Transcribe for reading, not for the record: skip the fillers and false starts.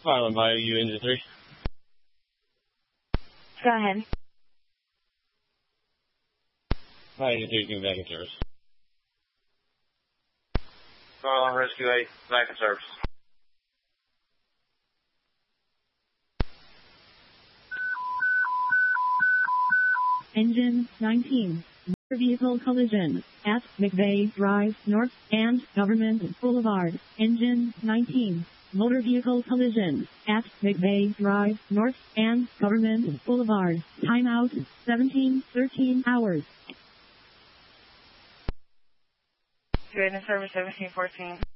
Island by U Engine 3. Go ahead. By Engine 3, coming back in service. Island Rescue 8, back in service. Engine 19. Motor vehicle collision at McVeigh Drive North and Government Boulevard. Engine 19. Motor vehicle collision at McVeigh Drive North and Government Boulevard. Timeout 17:13 hours. Good in service 1714.